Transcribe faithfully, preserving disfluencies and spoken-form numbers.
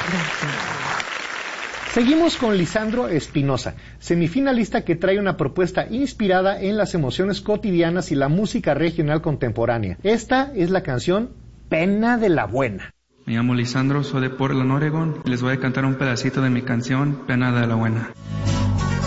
Seguimos con Lisandro Espinosa, semifinalista que trae una propuesta inspirada en las emociones cotidianas y la música regional contemporánea. Esta es la canción Pena de la Buena. Me llamo Lisandro, soy de Portland, Oregon, y les voy a cantar un pedacito de mi canción Pena de la Buena.